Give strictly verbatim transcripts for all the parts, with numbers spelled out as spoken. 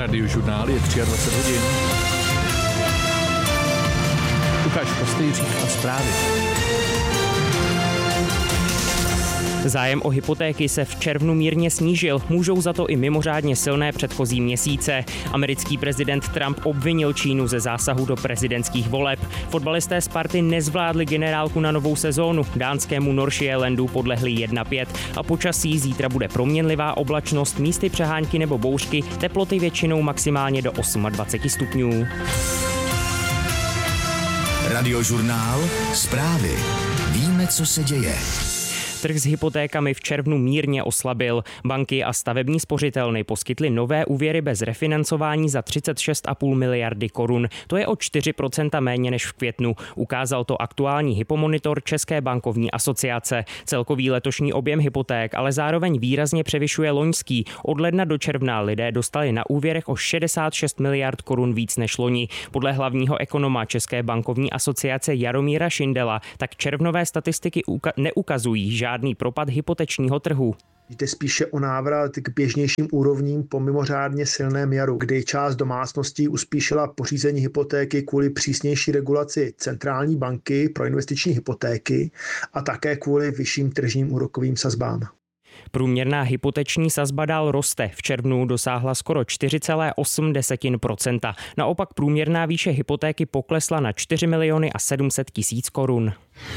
Radiožurnál je dvacet tři hodin. Lukáš Kostejřík a zprávy. Zájem o hypotéky se v červnu mírně snížil, můžou za to i mimořádně silné předchozí měsíce. Americký prezident Trump obvinil Čínu ze zásahu do prezidentských voleb. Fotbalisté Sparty nezvládli generálku na novou sezónu. Dánskému Nordsjællandu podlehli jedna pět a počasí zítra bude proměnlivá oblačnost, místy přehánky nebo bouřky, teploty většinou maximálně do dvacet osm stupňů. Radiožurnál, zprávy. Víme, co se děje. Trh s hypotékami v červnu mírně oslabil. Banky a stavební spořitelny poskytly nové úvěry bez refinancování za třicet šest celá pět miliardy korun. To je o čtyři procenta méně než v květnu. Ukázal to aktuální hypomonitor České bankovní asociace. Celkový letošní objem hypoték ale zároveň výrazně převyšuje loňský. Od ledna do června lidé dostali na úvěrech o šedesát šest miliard korun víc než loni. Podle hlavního ekonoma České bankovní asociace Jaromíra Šindela tak červnové statistiky uka- neukazují žádný propad hypotečního trhu. Jde spíše o návrat k běžnějším úrovním po mimořádně silném jaru, kdy část domácností uspíšila pořízení hypotéky kvůli přísnější regulaci centrální banky pro investiční hypotéky a také kvůli vyšším tržním úrokovým sazbám. Průměrná hypoteční sazba dál roste. V červnu dosáhla skoro čtyři celá osm procenta. Naopak průměrná výše hypotéky poklesla na čtyři miliony a sedm set tisíc korun.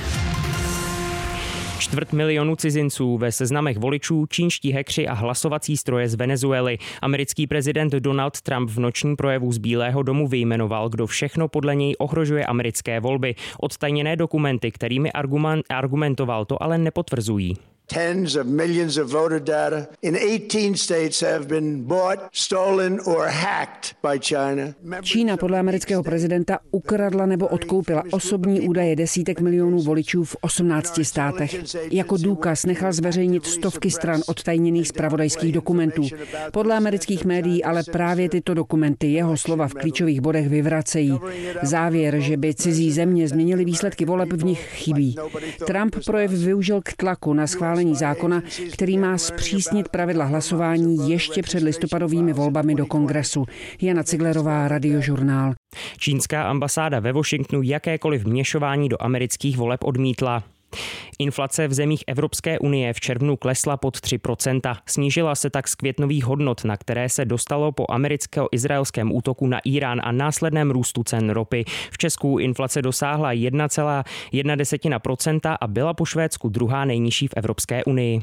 Čtvrt milionu cizinců ve seznamech voličů, čínští hackři a hlasovací stroje z Venezuely. Americký prezident Donald Trump v nočním projevu z Bílého domu vyjmenoval, kdo všechno podle něj ohrožuje americké volby. Odtajněné dokumenty, kterými argumentoval, to ale nepotvrzují. Tens of millions of voter data in eighteen states have been bought, stolen or hacked by China. Čína podle amerického prezidenta ukradla nebo odkoupila osobní údaje desítek milionů voličů v osmnácti státech. Jako důkaz nechal zveřejnit stovky stran odtajněných zpravodajských dokumentů. Podle amerických médií ale právě tyto dokumenty jeho slova v klíčových bodech vyvracejí. Závěr, že by cizí země změnily výsledky voleb, v nich chybí. Trump projev využil k tlaku na schválení zákona, který má zpřísnit pravidla hlasování ještě před listopadovými volbami do Kongresu. Jana Ciglerová, Radiožurnál. Čínská ambasáda ve Washingtonu jakékoliv vměšování do amerických voleb odmítla. Inflace v zemích Evropské unie v červnu klesla pod tři procenta. Snížila se tak z květnových hodnot, na které se dostalo po americko-izraelském útoku na Irán a následném růstu cen ropy. V Česku inflace dosáhla jedna celá jedna procenta a byla po Švédsku druhá nejnižší v Evropské unii.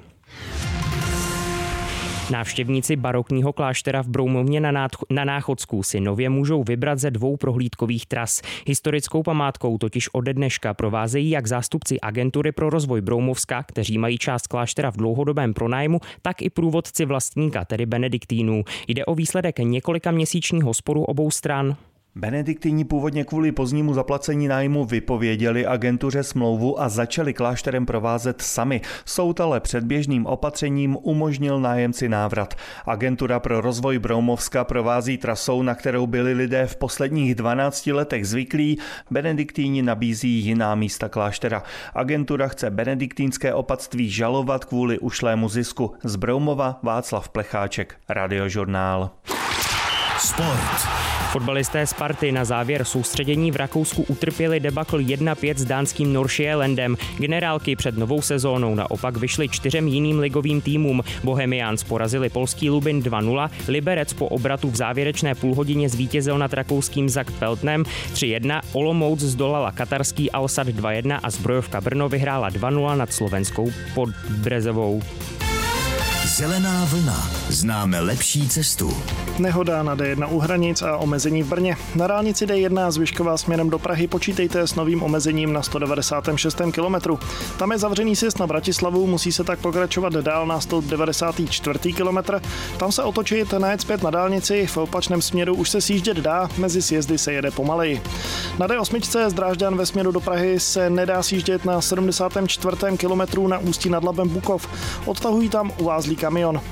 Návštěvníci barokního kláštera v Broumovně na Náchodsku si nově můžou vybrat ze dvou prohlídkových tras. Historickou památkou totiž ode dneška provázejí jak zástupci Agentury pro rozvoj Broumovska, kteří mají část kláštera v dlouhodobém pronájmu, tak i průvodci vlastníka, tedy benediktínů. Jde o výsledek několika měsíčního sporu obou stran. Benediktíni původně kvůli pozdnímu zaplacení nájmu vypověděli agentuře smlouvu a začali klášterem provázet sami. Soud ale předběžným opatřením umožnil nájemci návrat. Agentura pro rozvoj Broumovska provází trasou, na kterou byli lidé v posledních dvanácti letech zvyklí. Benediktíni nabízí jiná místa kláštera. Agentura chce benediktínské opatství žalovat kvůli ušlému zisku. Z Broumova Václav Plecháček, Radiožurnál. Sport. Fotbalisté Sparty na závěr soustředění v Rakousku utrpěli debakl jedna pět s dánským Nordsjællandem. Generálky před novou sezónou naopak vyšly čtyřem jiným ligovým týmům. Bohemians porazili polský Lubin dva nula, Liberec po obratu v závěrečné půlhodině zvítězil nad rakouským Zakt Peltnem tři jedna, Olomouc zdolala katarský Al-Sad dva jedna a Zbrojovka Brno vyhrála dva nula nad slovenskou Podbrezovou. Zelená vlna. Známe lepší cestu. Nehoda na D jedna u hranic a omezení v Brně. Na dálnici D jedna Zvyšková směrem do Prahy počítejte s novým omezením na sto devadesátém šestém kilometru. Tam je zavřený sjezd na Bratislavu, musí se tak pokračovat dál na sto devadesátý čtvrtý kilometr. Tam se otočit, najet zpět na dálnici, v opačném směru už se sjíždět dá, mezi sjezdy se jede pomaleji. Na D osm z Drážďan ve směru do Prahy se nedá sjíždět na sedmdesátém čtvrtém kilometru na Ústí nad Labem Bukov. Odtahují tam uvázlý kamion.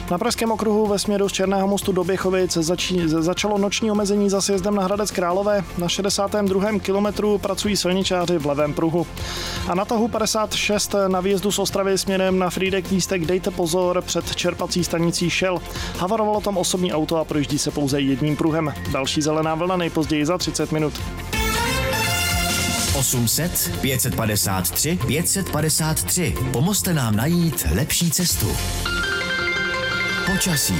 Na pražském okruhu ve směru z Černého Mostu do Běchovic začí, začalo noční omezení za sjezdem na Hradec Králové. Na šedesátém druhém kilometru pracují silničáři v levém pruhu. A na tahu padesát šest na výjezdu z Ostravy směrem na Frýdek Místek dejte pozor před čerpací stanicí Shell. Havarovalo tam osobní auto a projíždí se pouze jedním pruhem. Další zelená vlna nejpozději za třicet minut. osm set, pět padesát tři, pět padesát tři. Pomozte nám najít lepší cestu. Počasí.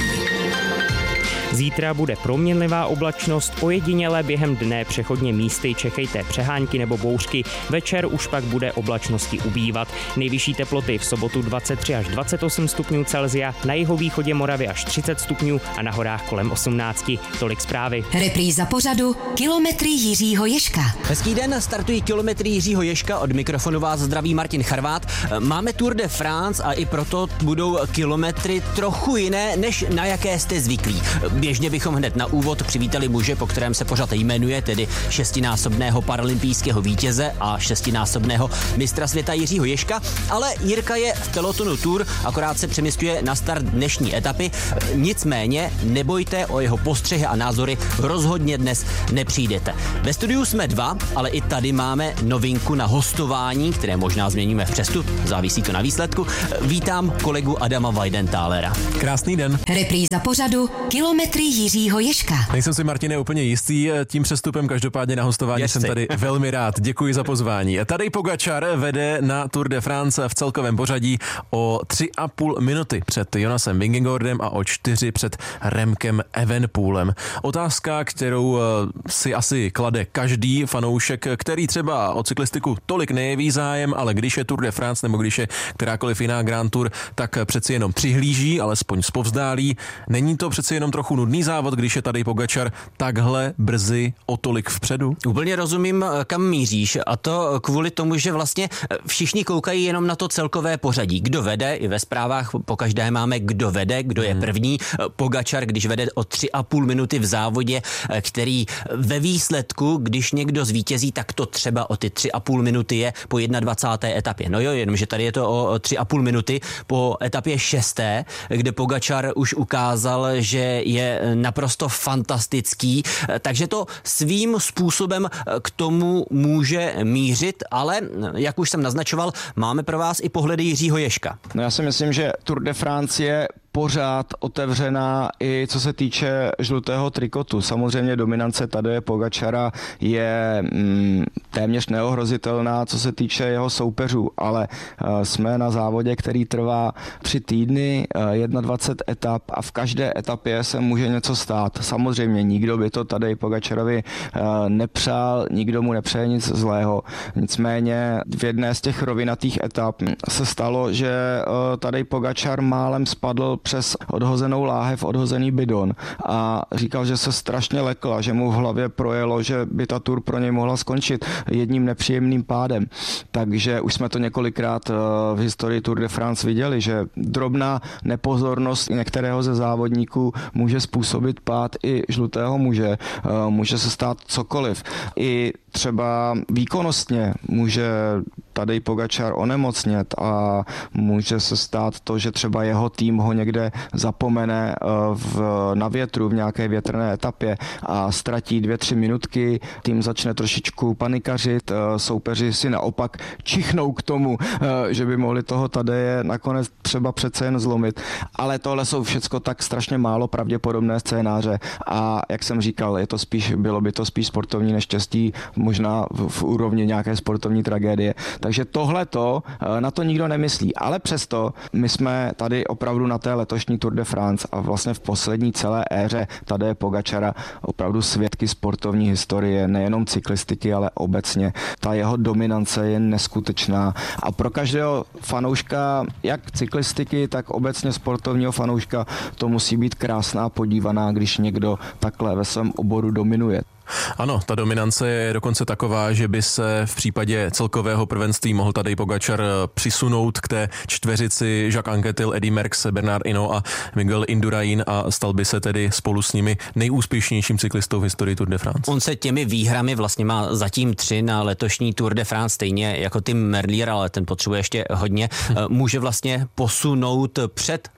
Zítra bude proměnlivá oblačnost, ojediněle během dne přechodně místy čekejte přehánky nebo bouřky, večer už pak bude oblačnosti ubývat. Nejvyšší teploty v sobotu dvacet tři až dvacet osm stupňů Celsia, na jihovýchodě Moravy až třicet stupňů a na horách kolem osmnáct. Tolik zprávy. Repríza pořadu Kilometry Jiřího Ježka. Hezký den, startují Kilometry Jiřího Ježka, od mikrofonu vás zdraví Martin Charvát. Máme Tour de France a i proto budou kilometry trochu jiné, než na jaké jste zvyklí. Běžně bychom hned na úvod přivítali muže, po kterém se pořad jmenuje, tedy šestinásobného paralympijského vítěze a šestinásobného mistra světa Jiřího Ježka, ale Jirka je v pelotonu Tour, akorát se přeměstňuje na start dnešní etapy. Nicméně nebojte, o jeho postřehy a názory rozhodně dnes nepřijdete. Ve studiu jsme dva, ale i tady máme novinku na hostování, které možná změníme v přestup, závisí to na výsledku. Vítám kolegu Adama Weidenthalera. Krásný den. Repríza pořadu Kilometry Jiřího Ježka. Nejsem si, Martine, úplně jistý tím přestupem, každopádně na hostování Jestli. jsem tady velmi rád. Děkuji za pozvání. Tadej Pogačar vede na Tour de France v celkovém pořadí o tři a půl minuty před Jonasem Vingegaardem a o čtyři před Remkem Evenepoelem. Otázka, kterou si asi klade každý fanoušek, který třeba o cyklistiku tolik nejeví zájem, ale když je Tour de France nebo když je kterákoliv jiná Grand Tour, tak přeci jenom přihlíží, alespoň zpovzdálí. Není to přeci jenom trochu nudný závod, když je Tadej Pogačar takhle brzy o tolik vpředu? Úplně rozumím, kam míříš, a to kvůli tomu, že vlastně všichni koukají jenom na to celkové pořadí. Kdo vede, i ve zprávách po každé máme, kdo vede, kdo je první. Pogačar, když vede o tři a půl minuty v závodě, který ve výsledku, když někdo zvítězí, tak to třeba o ty tři a půl minuty je po dvacáté první etapě. No jo, jenomže tady je to o tři a půl minuty po etapě šesté, kde Pogačar už ukázal, že je naprosto fantastický, takže to svým způsobem k tomu může mířit, ale jak už jsem naznačoval, máme pro vás i pohledy Jiřího Ježka. No já si myslím, že Tour de France je pořád otevřená i co se týče žlutého trikotu. Samozřejmě dominance Tadeje Pogačara je mm, téměř neohrozitelná, co se týče jeho soupeřů, ale uh, jsme na závodě, který trvá tři týdny, uh, dvacet jedna etap a v každé etapě se může něco stát. Samozřejmě nikdo by to Tadeji Pogačarovi uh, nepřál, nikdo mu nepřeje nic zlého. Nicméně v jedné z těch rovinatých etap se stalo, že uh, Tadej Pogačar málem spadl přes odhozenou láhev, odhozený bidon a říkal, že se strašně lekl a že mu v hlavě projelo, že by ta Tour pro něj mohla skončit jedním nepříjemným pádem. Takže už jsme to několikrát v historii Tour de France viděli, že drobná nepozornost některého ze závodníků může způsobit pád i žlutého muže. Může se stát cokoliv. I třeba výkonnostně může Tadej Pogačar onemocnět a může se stát to, že třeba jeho tým ho někde zapomene v, na větru v nějaké větrné etapě a ztratí dvě, tři minutky, tým začne trošičku panikařit, soupeři si naopak čichnou k tomu, že by mohli toho Tadeje nakonec třeba přece jen zlomit. Ale tohle jsou všecko tak strašně málo pravděpodobné scénáře a jak jsem říkal, je to spíš, bylo by to spíš sportovní neštěstí, možná v, v úrovni nějaké sportovní tragédie. Takže tohleto, na to nikdo nemyslí. Ale přesto my jsme tady opravdu na té letošní Tour de France a vlastně v poslední celé éře Tadeje Pogačara opravdu svědky sportovní historie, nejenom cyklistiky, ale obecně. Ta jeho dominance je neskutečná a pro každého fanouška, jak cyklistiky, tak obecně sportovního fanouška, to musí být krásná podívaná, když někdo takhle ve svém oboru dominuje. Ano, ta dominance je dokonce taková, že by se v případě celkového prvenství mohl Tadej Pogačar přisunout k té čtveřici Jacques Anquetil, Eddy Merckx, Bernard Hinault a Miguel Indurain a stal by se tedy spolu s nimi nejúspěšnějším cyklistou v historii Tour de France. On se těmi výhrami vlastně má zatím tři na letošní Tour de France, stejně jako Tim Merlier, ale ten potřebuje ještě hodně, může vlastně posunout před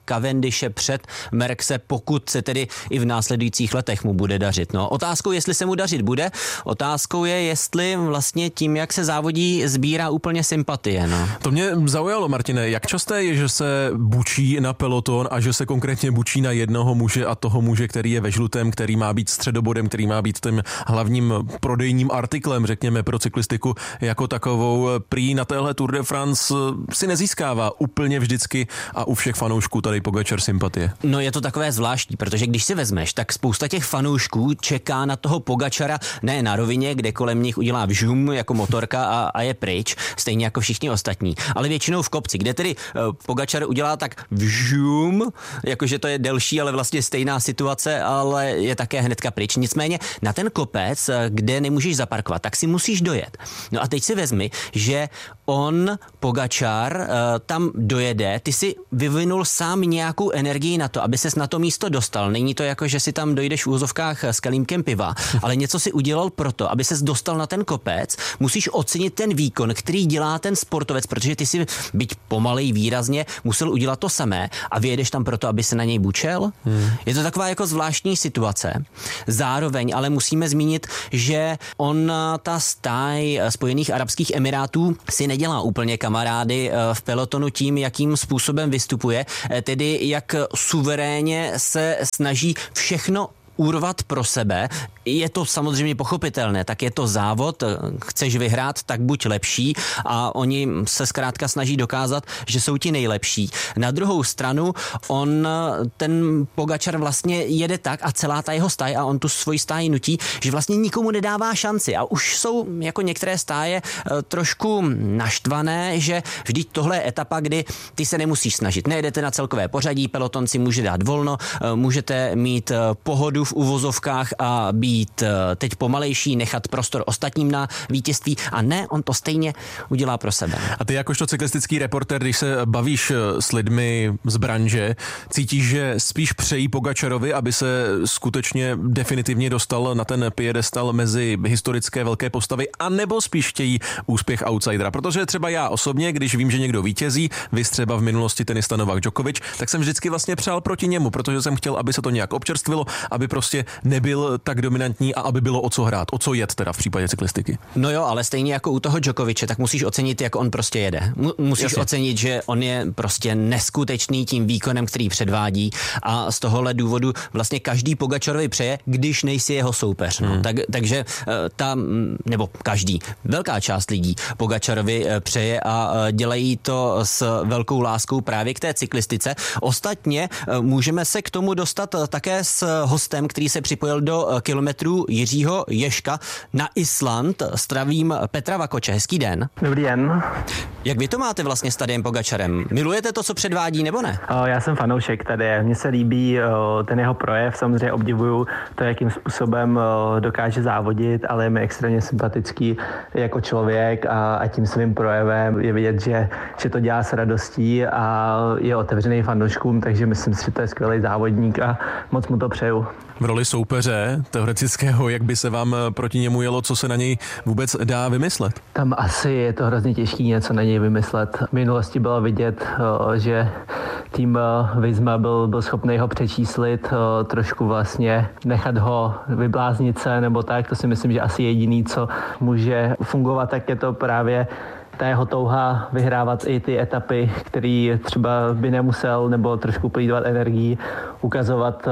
Cavendishe před Merckxe, pokud se tedy i v následujících letech mu bude dařit. No, otázkou, jestli se mu dařit bude, otázkou je, jestli vlastně tím, jak se závodí, sbírá úplně sympatie. No. To mě zaujalo, Martine, jak časté je, že se bučí na peloton a že se konkrétně bučí na jednoho muže a toho muže, který je ve žlutém, který má být středobodem, který má být tím hlavním prodejním artiklem, řekněme, pro cyklistiku jako takovou. Prý na téhle Tour de France si nezískává úplně vždycky a u všech fanoušků tady Pogačar sympatie. No je to takové zvláštní, protože když si vezmeš, tak spousta těch fanoušků čeká na toho Pogačara ne na rovině, kde kolem nich udělá vžum jako motorka a, a je pryč, stejně jako všichni ostatní, ale většinou v kopci, kde tedy uh, Pogačar udělá tak vžum, jakože to je delší, ale vlastně stejná situace, ale je také hnedka pryč. Nicméně na ten kopec, kde nemůžeš zaparkovat, tak si musíš dojet. No a teď si vezmi, že on, Pogačar, uh, tam dojede, ty si vyvinul sám nějakou energii na to, aby ses na to místo dostal. Není to jako, že si tam dojdeš v úzovkách s kelímkem piva, ale něco si udělal proto, aby ses dostal na ten kopec, musíš ocenit ten výkon, který dělá ten sportovec, protože ty si, byť pomalej výrazně, musel udělat to samé a vyjedeš tam proto, aby se na něj bučel. Hmm. Je to taková jako zvláštní situace. Zároveň ale musíme zmínit, že on, ta stáj Spojených arabských emirátů, si nedělá úplně kamarády v pelotonu tím, jakým způsobem vystupuje, tedy jak suverénně se snaží všechno urvat pro sebe. Je to samozřejmě pochopitelné, tak je to závod, chceš vyhrát, tak buď lepší a oni se zkrátka snaží dokázat, že jsou ti nejlepší. Na druhou stranu on, ten Pogačar vlastně jede tak a celá ta jeho stáj a on tu svoji stáji nutí, že vlastně nikomu nedává šanci a už jsou jako některé stáje trošku naštvané, že vždyť tohle je etapa, kdy ty se nemusíš snažit. Nejedete na celkové pořadí, peloton si může dát volno, můžete mít pohodu v uvozovkách a být teď pomalejší, nechat prostor ostatním na vítězství a ne, on to stejně udělá pro sebe. A ty jakožto cyklistický reportér, když se bavíš s lidmi z branže, cítíš, že spíš přejí Pogačarovi, aby se skutečně definitivně dostal na ten piedestal mezi historické velké postavy, anebo spíš chtějí úspěch outsidera? Protože třeba já osobně, když vím, že někdo vítězí, vys třeba v minulosti tenista Novak Djokovic, tak jsem vždycky vlastně přál proti němu, protože jsem chtěl, aby se to nějak občerstvilo, aby prostě nebyl tak dominantní a aby bylo o co hrát, o co jet teda v případě cyklistiky. No jo, ale stejně jako u toho Djokoviče, tak musíš ocenit, jak on prostě jede. Musíš Jasně. ocenit, že on je prostě neskutečný tím výkonem, který předvádí a z tohohle důvodu vlastně každý Pogačarovi přeje, když nejsi jeho soupeř. No. Hmm. Tak, takže ta, nebo každý, velká část lidí Pogačarovi přeje a dělají to s velkou láskou právě k té cyklistice. Ostatně můžeme se k tomu dostat také s hostem, který se připojil do kilometrů Jiřího Ježka na Island. Zdravím Petra Vakoče. Hezký den. Dobrý den. Jak vy to máte vlastně s Tadejem Pogačarem? Milujete to, co předvádí, nebo ne? O, já jsem fanoušek Tadeje. Mně se líbí o, ten jeho projev. Samozřejmě obdivuju to, jakým způsobem o, dokáže závodit, ale je mi extrémně sympatický jako člověk a, a tím svým projevem je vidět, že, že to dělá s radostí a je otevřený fanouškům, takže myslím si, že to je skvělý závodník a moc mu to přeju. V roli soupeře teoretického, jak by se vám proti němu jelo, co se na něj vůbec dá vymyslet? Tam asi je to hrozně těžký něco na něj vymyslet. V minulosti bylo vidět, že tým Visma byl, byl schopný ho přečíslit, trošku vlastně nechat ho vybláznit se nebo tak. To si myslím, že asi jediný, co může fungovat, tak je to právě ta jeho touha vyhrávat i ty etapy, který třeba by nemusel nebo trošku plýtvat energií, ukazovat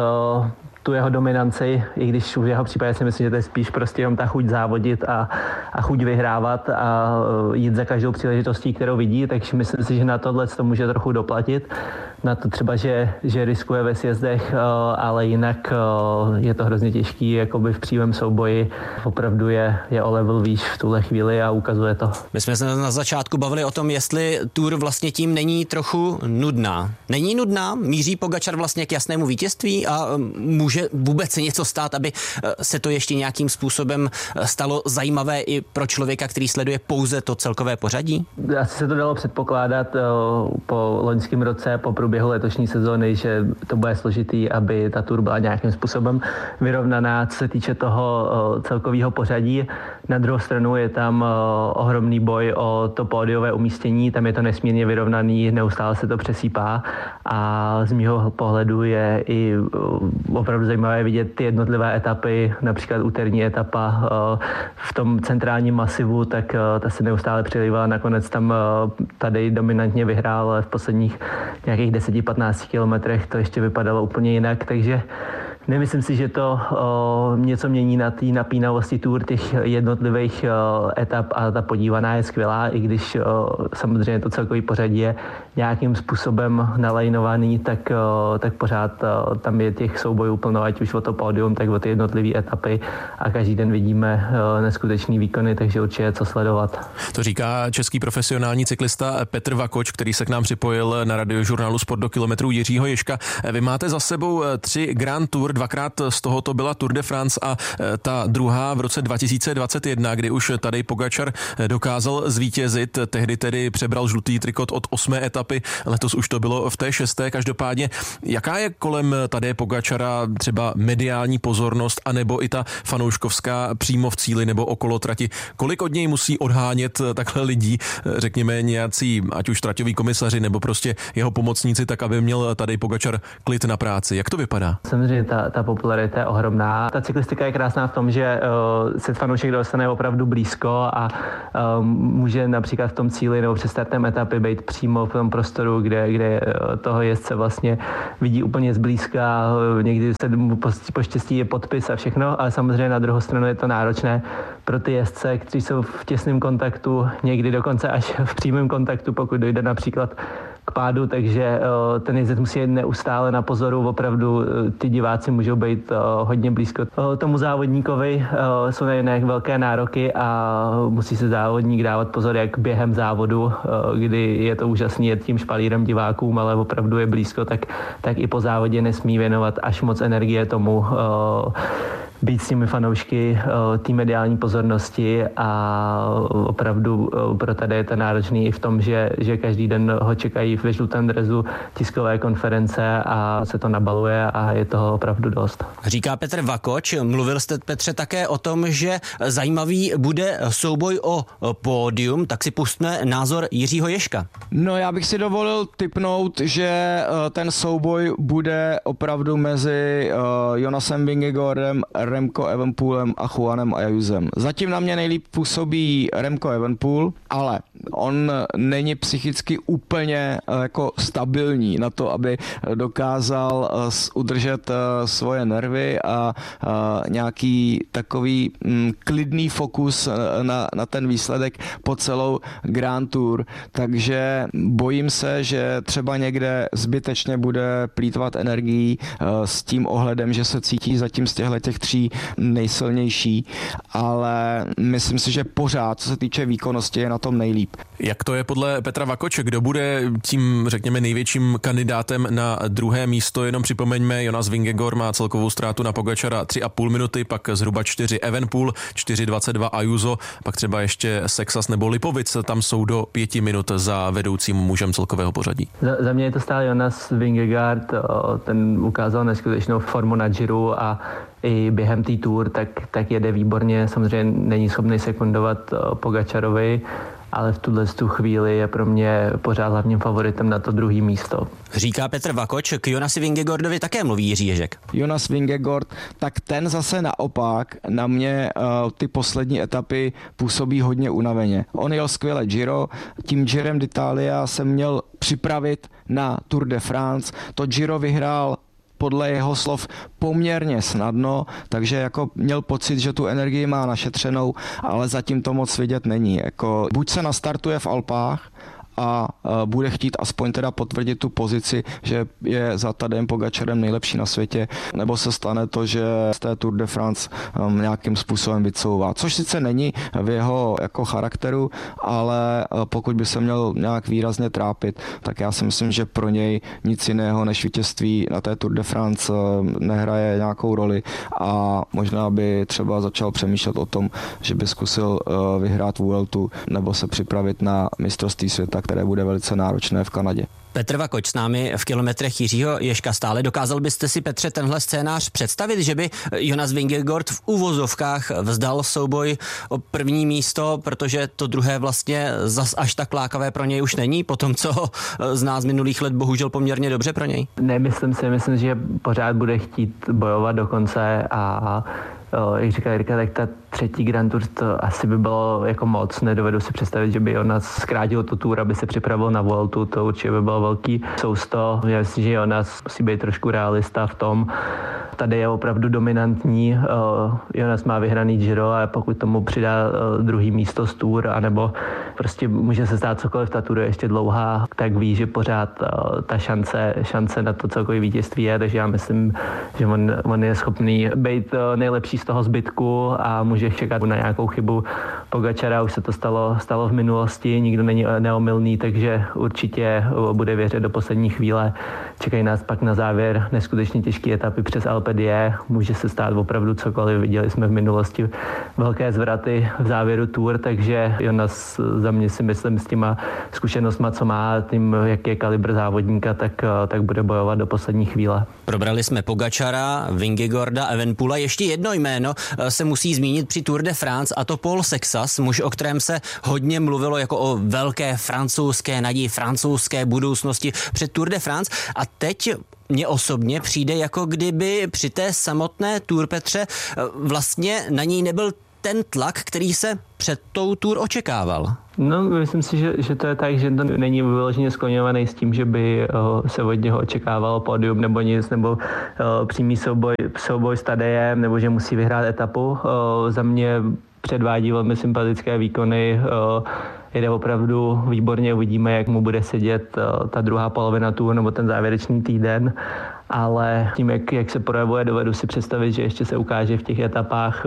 tu jeho dominanci, i když v jeho případě si myslím, že to je spíš prostě jenom ta chuť závodit a, a chuť vyhrávat a jít za každou příležitostí, kterou vidí, takže myslím si, že na tohle to může trochu doplatit. Na to třeba, že, že riskuje ve sjezdech, ale jinak je to hrozně těžký, jakoby v přímém souboji opravdu je, je o level výš v tuhle chvíli a ukazuje to. My jsme se na začátku bavili o tom, jestli Tour vlastně tím není trochu nudná. Není nudná? Míří Pogačar vlastně k jasnému vítězství a může vůbec se něco stát, aby se to ještě nějakým způsobem stalo zajímavé i pro člověka, který sleduje pouze to celkové pořadí? Asi se to dalo předpokládat po loňském roce, po průběhu letošní sezóny, že to bude složitý, aby ta Tour byla nějakým způsobem vyrovnaná, co se týče toho celkového pořadí. Na druhou stranu je tam ohromný boj o to pódiové umístění, tam je to nesmírně vyrovnaný, neustále se to přesýpá a z mýho pohledu je i opravdu zajímavé vidět ty jednotlivé etapy, například úterní etapa v tom centrálním masivu, tak ta se neustále přilývá, nakonec tam tady dominantně vyhrál, ale v posledních nějakých deset patnáct kilometrech to ještě vypadalo úplně jinak, takže nemyslím si, že to o, něco mění na té napínavosti Tour těch jednotlivých o, etap a ta podívaná je skvělá, i když o, samozřejmě to celkový pořadí je nějakým způsobem nalajnovaný, tak, o, tak pořád o, tam je těch soubojů plno, ať už o to pódium, tak o ty jednotlivé etapy a každý den vidíme o, neskutečný výkony, takže určitě je co sledovat. To říká český profesionální cyklista Petr Vakoč, který se k nám připojil na radiožurnálu Sport do kilometrů Jiřího Ježka. Vy máte za sebou tři Grand Tour, dvakrát z toho to byla Tour de France a ta druhá v roce dva tisíce dvacet jedna, kdy už Tadej Pogačar dokázal zvítězit, tehdy tedy přebral žlutý trikot od osmé etapy, letos už to bylo v té šesté. Každopádně, jaká je kolem Tadeje Pogačara třeba mediální pozornost anebo i ta fanouškovská přímo v cíli nebo okolo trati? Kolik od něj musí odhánět takhle lidí, řekněme nějací, ať už traťoví komisaři nebo prostě jeho pomocníci, tak aby měl Tadej Pogačar klid na práci? Jak to vypadá? Samozřejmě ta, ta popularita je ohromná. Ta cyklistika je krásná v tom, že uh, se fanoušek dostane opravdu blízko a uh, může například v tom cíli nebo před startem etapy být přímo v tom prostoru, kde, kde uh, toho jezdce vlastně vidí úplně zblízka. Uh, někdy se mu poštěstí je podpis a všechno, ale samozřejmě na druhou stranu je to náročné pro ty jezdce, kteří jsou v těsném kontaktu, někdy dokonce až v přímém kontaktu, pokud dojde například k pádu, takže uh, ten jezdec musí jít neustále na pozoru, opravdu uh, ty diváci můžou být uh, hodně blízko uh, tomu závodníkovi, uh, jsou na jiné velké nároky a musí se závodník dávat pozor jak během závodu, uh, kdy je to úžasný jet tím špalírem divákům, ale opravdu je blízko, tak, tak i po závodě nesmí věnovat až moc energie tomu uh, být s těmi fanoušky té mediální pozornosti a opravdu pro tady je to náročný i v tom, že, že každý den ho čekají ve žlutém dresu tiskové konference a se to nabaluje a je toho opravdu dost. Říká Petr Vakoč. Mluvil jste, Petře, také o tom, že zajímavý bude souboj o pódium, tak si pustme názor Jiřího Ježka. No, já bych si dovolil tipnout, že ten souboj bude opravdu mezi Jonasem Vingegaardem, Remco Evenepoelem a Juanem Ayusem. Zatím na mě nejlíp působí Remco Evenepoel, ale on není psychicky úplně jako stabilní na to, aby dokázal udržet svoje nervy a nějaký takový klidný fokus na, na ten výsledek po celou Grand Tour. Takže bojím se, že třeba někde zbytečně bude plýtvat energií s tím ohledem, že se cítí zatím z těchto těch tří nejsilnější, ale myslím si, že pořád, co se týče výkonnosti, je na tom nejlíp. Jak to je podle Petra Vakoče? Kdo bude tím, řekněme, největším kandidátem na druhé místo? Jenom připomeňme, Jonas Vingegaard má celkovou ztrátu na Pogačara tři a půl minuty, pak zhruba čtyři Evenepoel, čtyři dvacet dva Ayuso, pak třeba ještě Sexas nebo Lipovic, tam jsou do pěti minut za vedoucím mužem celkového pořadí. Za, za mě je to stále Jonas Vingegaard, ten ukázal neskutečnou formu na Giro a i během té tour, tak, tak jede výborně, samozřejmě není schopný sekundovat Pogačarovi, ale v tuhle tu chvíli je pro mě pořád hlavním favoritem na to druhé místo. Říká Petr Vakoč, k Jonasi Vingegaardovi také mluví Jiří Ježek. Jonas Vingegaard, tak ten zase naopak na mě uh, ty poslední etapy působí hodně unaveně. On jel skvěle Giro, tím Girem d'Italia se měl připravit na Tour de France, to Giro vyhrál podle jeho slov poměrně snadno, takže jako měl pocit, že tu energii má našetřenou, ale zatím to moc vidět není. Jako buď se nastartuje v Alpách a bude chtít aspoň teda potvrdit tu pozici, že je za Tadejem Pogačarem nejlepší na světě, nebo se stane to, že z té Tour de France um, nějakým způsobem vycouvá. Což sice není v jeho jako charakteru, ale pokud by se měl nějak výrazně trápit, tak já si myslím, že pro něj nic jiného než vítězství na té Tour de France nehraje nějakou roli a možná by třeba začal přemýšlet o tom, že by zkusil uh, vyhrát Vueltu nebo se připravit na mistrovství světa, které bude velice náročné v Kanadě. Petr Vakoč s námi v kilometrech Jiřího Ježka stále. Dokázal byste si, Petře, tenhle scénář představit, že by Jonas Vingegaard v uvozovkách vzdal souboj o první místo, protože to druhé vlastně zas až tak lákavé pro něj už není, po tom, co zná z minulých let bohužel poměrně dobře pro něj? Nemyslím si, myslím, že pořád bude chtít bojovat do konce a jak říká Jirka, tak ta třetí Grand Tour to asi by bylo jako moc. Nedovedu si představit, že by Jonas zkrátil tu tour, aby se připravil na Vueltu, to určitě by bylo velký sousto. Já myslím, že Jonas musí být trošku realista v tom. Tady je opravdu dominantní. Jonas má vyhraný Giro a pokud tomu přidá druhý místo z Tour, anebo prostě může se stát cokoliv, ta Tour je ještě dlouhá, tak ví, že pořád ta šance, šance na to celkové vítězství je, takže já myslím, že on, on je schopný být nejlepší z toho zbytku a může čekat na nějakou chybu Pogačara, už se to stalo, stalo v minulosti, nikdo není neomylný, takže určitě bude věřit do poslední chvíle. Čekají nás pak na závěr neskutečně těžké etapy přes Alpe d'Huez, může se stát opravdu cokoliv, viděli jsme v minulosti velké zvraty v závěru Tour, takže Jonas za mě si myslím s těma zkušenostma, co má, tím, jaký je kalibr závodníka, tak, tak bude bojovat do poslední chvíle. Probrali jsme Pogačara, Vingegaarda, Evenepoela. Ještě jedno jméno se musí zmínit při Tour de France, a to Paul Sexas, muž, o kterém se hodně mluvilo jako o velké francouzské naději, francouzské budoucnosti před Tour de France. A teď mně osobně přijde, jako kdyby při té samotné Tour, Petře, vlastně na něj nebyl ten tlak, který se před tou Tour očekával. No, myslím si, že, že to je tak, že to není vyloženě skloňovaný s tím, že by uh, se od něho očekávalo pódium nebo nic, nebo uh, přímý souboj, souboj s Tadejem, nebo že musí vyhrát etapu. Uh, za mě předvádí velmi sympatické výkony, uh, jede opravdu výborně, uvidíme, jak mu bude sedět uh, ta druhá polovina Tour nebo ten závěrečný týden. Ale tím, jak, jak se projevuje, dovedu si představit, že ještě se ukáže v těch etapách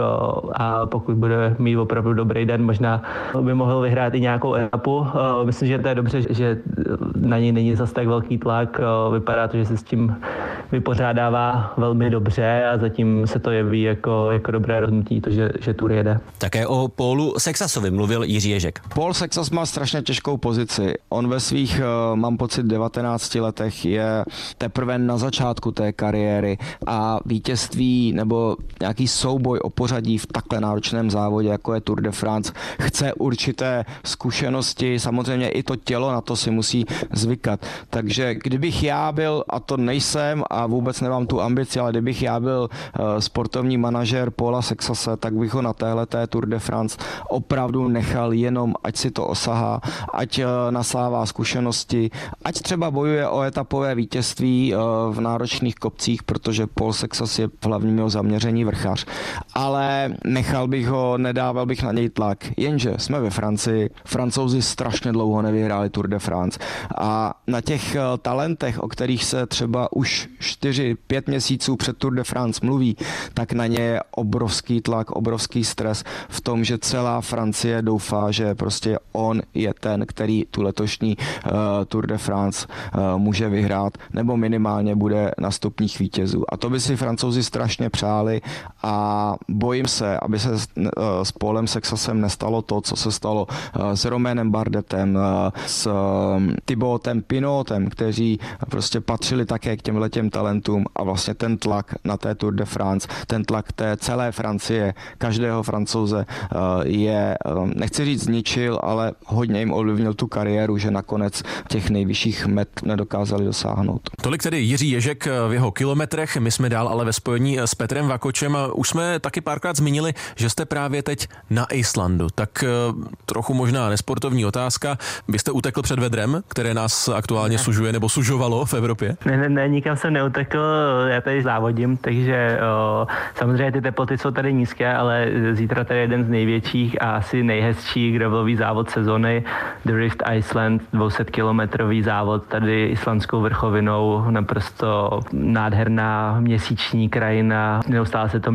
a pokud bude mít opravdu dobrý den, možná by mohl vyhrát i nějakou etapu. Myslím, že to je dobře, že na něj není zas tak velký tlak. Vypadá to, že se s tím vypořádává velmi dobře a zatím se to jeví jako, jako dobré rozhodnutí, to, že, že Tour jede. Také o Paulu Sexasovi mluvil Jiří Ježek. Paul Sexas má strašně těžkou pozici. On ve svých, mám pocit, devatenácti letech je teprve na začátku té kariéry a vítězství nebo nějaký souboj o pořadí v takhle náročném závodě, jako je Tour de France, chce určité zkušenosti, samozřejmě i to tělo na to si musí zvykat. Takže kdybych já byl, a to nejsem a vůbec nemám tu ambici, ale kdybych já byl uh, sportovní manažer Paula Sexase, tak bych ho na téhleté Tour de France opravdu nechal jenom, ať si to osahá, ať uh, naslává zkušenosti, ať třeba bojuje o etapové vítězství uh, v náročných kopcích, protože Paul Sexas je v hlavním jeho zaměření vrchař. Ale nechal bych ho, nedával bych na něj tlak. Jenže jsme ve Francii, Francouzi strašně dlouho nevyhráli Tour de France a na těch talentech, o kterých se třeba už čtyři pět měsíců před Tour de France mluví, tak na ně je obrovský tlak, obrovský stres v tom, že celá Francie doufá, že prostě on je ten, který tu letošní uh, Tour de France uh, může vyhrát, nebo minimálně bude na stupních vítězů. A to by si Francouzi strašně přáli a bojím se, aby se s, uh, s Paulem Sexasem nestalo to, co se stalo uh, s Romainem Bardetem, uh, s uh, Thibautem Pinotem, kteří prostě patřili také k těmhletěm talentům a vlastně ten tlak na té Tour de France, ten tlak té celé Francie, každého Francouze uh, je, uh, nechci říct zničil, ale hodně jim ovlivnil tu kariéru, že nakonec těch nejvyšších met nedokázali dosáhnout. Tolik tedy Jiří Ježek v jeho kilometrech, my jsme dál ale ve spojení s Petrem Vakočem a už jsme taky párkrát zmínili, že jste právě teď na Islandu. Tak trochu možná nesportovní otázka. Vy jste utekl před vedrem, které nás aktuálně ne. sužuje nebo sužovalo v Evropě? Ne, ne, ne, nikam jsem neutekl, já tady závodím, takže o, samozřejmě ty teploty jsou tady nízké, ale zítra tady je jeden z největších a asi nejhezčí gravelový závod sezony, The Rift Iceland, dvě stě kilometrový závod tady islandskou vrchovinou, naprosto nádherná měsíční krajina, neustále se to mění.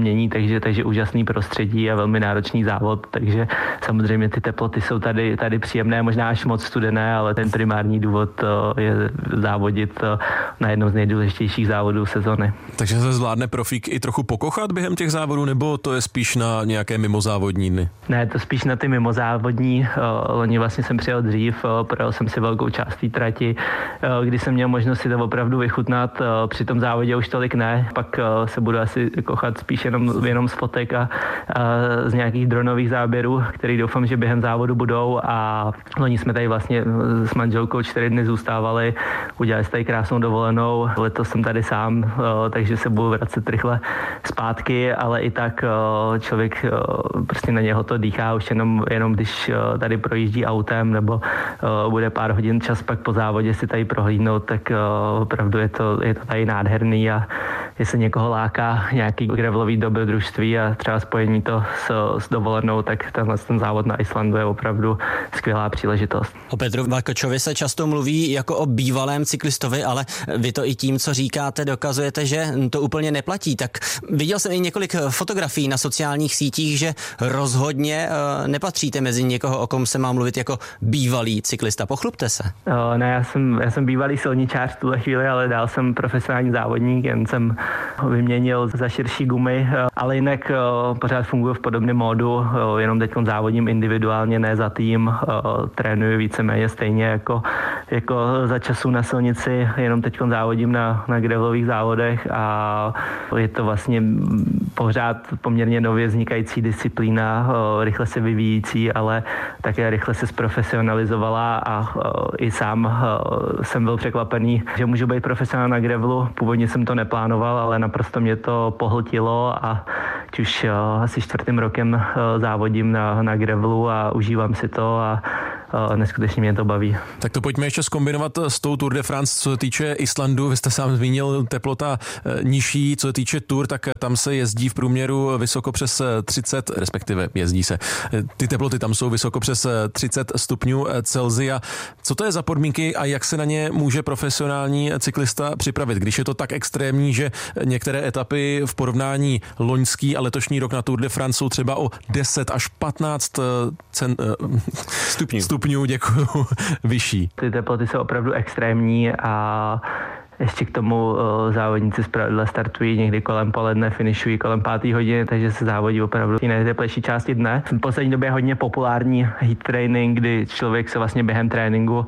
mění, takže, takže úžasný prostředí a velmi náročný závod, takže samozřejmě ty teploty jsou tady, tady příjemné, možná až moc studené, ale ten primární důvod je závodit na jednom z nejdůležitějších závodů sezony. Takže se zvládne profík i trochu pokochat během těch závodů, nebo to je spíš na nějaké mimozávodní dny? Ne, to spíš na ty mimozávodní. Loni vlastně jsem přijel dřív, projel jsem si velkou část té trati, kdy jsem měl možnost si to opravdu vychutnat. Při tom závodě už tolik ne, pak se budu asi kochat spíš jenom, jenom z fotek a, a z nějakých dronových záběrů, který doufám, že během závodu budou. A loni jsme tady vlastně s manželkou čtyři dny zůstávali, udělali jsme tady krásnou dovolenou. Letos jsem tady sám, takže se budu vracet rychle zpátky, ale i tak člověk prostě na něho to dýchá už jenom, jenom když tady projíždí autem nebo bude pár hodin čas pak po závodě si tady prohlídnout, tak opravdu je to, je to tady nádherný a jestli někoho láká nějaký gravelový dobrodružství a třeba spojení to s, s dovolenou, tak tenhle ten závod na Islandu je opravdu skvělá příležitost. O Petru Vakočovi se často mluví jako o bývalém cyklistovi, ale vy to i tím, co říkáte, dokazujete, že to úplně neplatí. Tak viděl jsem i několik fotografií na sociálních sítích, že rozhodně uh, nepatříte mezi někoho, o kom se má mluvit jako bývalý cyklista. Pochlubte se. Uh, ne, já jsem, já jsem bývalý silničář v tuhle chvíli, ale dál jsem profesionální závodník, jen jsem vyměnil za širší gumy, uh, ale jinak uh, pořád funguji v podobném módu, uh, jenom teď závodím individuálně, ne za tým, uh, trénuji víceméně stejně jako, jako za času na silnici, jenom teď závodím na, na gravelových závodech a je to vlastně pořád poměrně nově vznikající disciplína, uh, rychle se vyvíjící, ale také rychle se zprofesionalizovala a uh, i sám uh, jsem byl překvapený, že můžu být profesionál na gravelu. Původně jsem to neplánoval, ale naprosto mě to pohltilo a už uh, asi čtvrtým rokem uh, závodím na, na gravelu a užívám si to a uh, neskutečně mě to baví. Tak to pojďme ještě zkombinovat s tou Tour de France, co se týče Islandu. Vy jste sám zmínil teplota nižší, co se týče Tour, tak tam se jezdí v průměru vysoko přes třicet, respektive jezdí se. Ty teploty tam jsou vysoko přes třicet stupňů Celsia. Co to je za podmínky a jak se na ně může profesionální cyklista připravit, když je to tak extrémní, že některé etapy v porovnání loňský a letošní rok na Tour de France jsou třeba o deset až patnáct cen, stupňů. stupňů, děkuju, vyšší. Ty teploty jsou opravdu extrémní a ještě k tomu uh, závodníci zpravidla startují někdy kolem poledne, finišují kolem páté hodiny, takže se závodí opravdu v nejteplejší části dne. V poslední době je hodně populární heat training, kdy člověk se vlastně během tréninku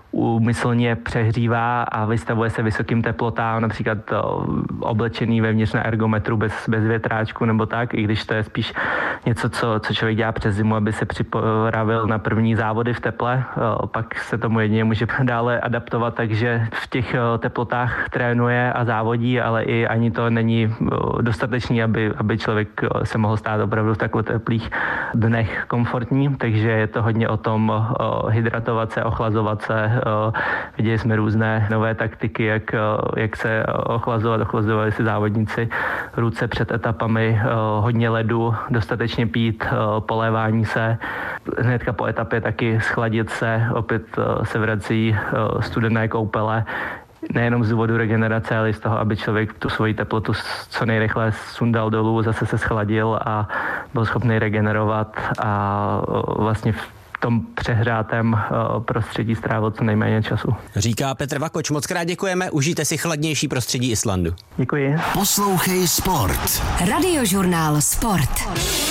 úmyslně přehřívá a vystavuje se vysokým teplotám, například oblečený vevnitř na ergometru bez, bez větráčku nebo tak, i když to je spíš něco, co, co člověk dělá přes zimu, aby se připravil na první závody v teple. Pak se tomu jedině může dále adaptovat, takže v těch teplotách trénuje a závodí, ale i ani to není dostatečný, aby, aby člověk se mohl stát opravdu v takhle teplých dnech komfortní, takže je to hodně o tom hydratovat se, ochlazovat se. Viděli jsme různé nové taktiky, jak, jak se ochlazovat. Ochlazovali si závodníci ruce před etapami, hodně ledu, dostatečně pít, polévání se. Hnedka po etapě taky schladit se, opět se vrací studené koupele. Nejenom z důvodu regenerace, ale i z toho, aby člověk tu svoji teplotu co nejrychle sundal dolů, zase se schladil a byl schopný regenerovat a vlastně v tom přehrátém prostředí strávil co nejméně času. Říká Petr Vakoč, moc krát děkujeme, užijte si chladnější prostředí Islandu. Děkuji. Poslouchej sport. Radiožurnál Sport.